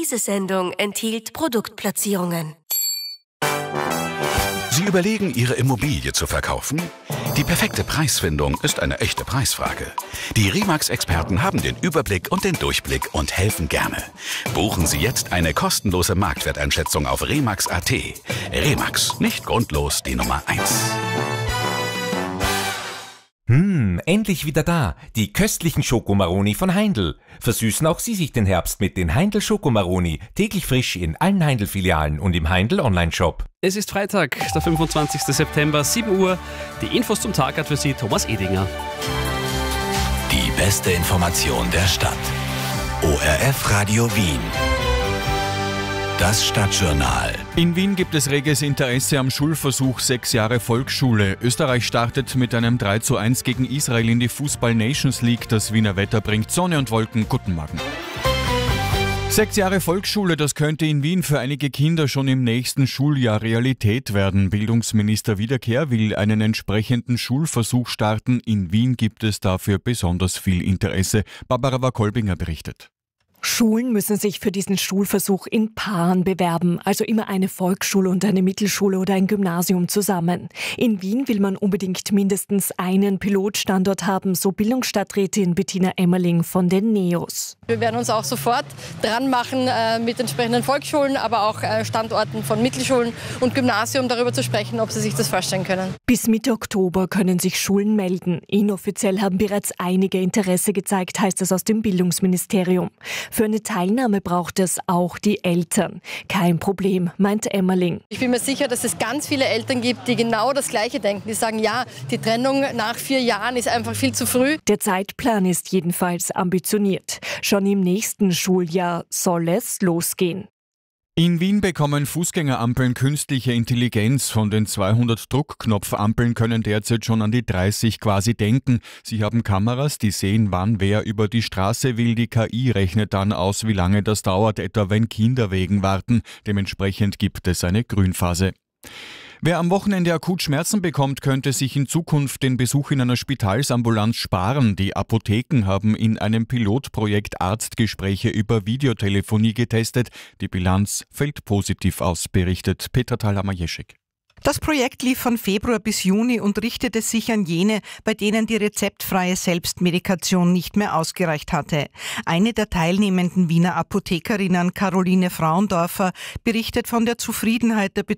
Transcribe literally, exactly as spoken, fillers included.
Diese Sendung enthielt Produktplatzierungen. Sie überlegen, Ihre Immobilie zu verkaufen? Die perfekte Preisfindung ist eine echte Preisfrage. Die Remax-Experten haben den Überblick und den Durchblick und helfen gerne. Buchen Sie jetzt eine kostenlose Marktwerteinschätzung auf remax punkt at. Remax, nicht grundlos die Nummer eins. Hm, endlich wieder da. Die köstlichen Schokomaroni von Heindl. Versüßen auch Sie sich den Herbst mit den Heindl Schokomaroni. Täglich frisch in allen Heindl-Filialen und im Heindl Online-Shop. Es ist Freitag, der fünfundzwanzigster September, sieben Uhr. Die Infos zum Tag hat für Sie Thomas Edinger. Die beste Information der Stadt. O R F Radio Wien. Das Stadtjournal. In Wien gibt es reges Interesse am Schulversuch sechs Jahre Volksschule. Österreich startet mit einem drei zu eins gegen Israel in die Fußball-Nations League. Das Wiener Wetter bringt Sonne und Wolken. Guten Morgen. Sechs Jahre Volksschule, das könnte in Wien für einige Kinder schon im nächsten Schuljahr Realität werden. Bildungsminister Wiederkehr will einen entsprechenden Schulversuch starten. In Wien gibt es dafür besonders viel Interesse. Barbara Wakolbinger berichtet. Schulen müssen sich für diesen Schulversuch in Paaren bewerben, also immer eine Volksschule und eine Mittelschule oder ein Gymnasium zusammen. In Wien will man unbedingt mindestens einen Pilotstandort haben, so Bildungsstadträtin Bettina Emmerling von den NEOS. Wir werden uns auch sofort dran machen, äh, mit entsprechenden Volksschulen, aber auch äh, Standorten von Mittelschulen und Gymnasium darüber zu sprechen, ob sie sich das vorstellen können. Bis Mitte Oktober können sich Schulen melden. Inoffiziell haben bereits einige Interesse gezeigt, heißt es aus dem Bildungsministerium. Für eine Teilnahme braucht es auch die Eltern. Kein Problem, meint Emmerling. Ich bin mir sicher, dass es ganz viele Eltern gibt, die genau das Gleiche denken. Die sagen, ja, die Trennung nach vier Jahren ist einfach viel zu früh. Der Zeitplan ist jedenfalls ambitioniert. Schon im nächsten Schuljahr soll es losgehen. In Wien bekommen Fußgängerampeln künstliche Intelligenz. Von den zweihundert Druckknopfampeln können derzeit schon an die dreißig quasi denken. Sie haben Kameras, die sehen, wann wer über die Straße will. Die K I rechnet dann aus, wie lange das dauert, etwa wenn Kinder wegen warten. Dementsprechend gibt es eine Grünphase. Wer am Wochenende akut Schmerzen bekommt, könnte sich in Zukunft den Besuch in einer Spitalsambulanz sparen. Die Apotheken haben in einem Pilotprojekt Arztgespräche über Videotelefonie getestet. Die Bilanz fällt positiv aus, berichtet Petra Thalhammer-Jeschek. Das Projekt lief von Februar bis Juni und richtete sich an jene, bei denen die rezeptfreie Selbstmedikation nicht mehr ausgereicht hatte. Eine der teilnehmenden Wiener Apothekerinnen, Caroline Frauendorfer, berichtet von der Zufriedenheit der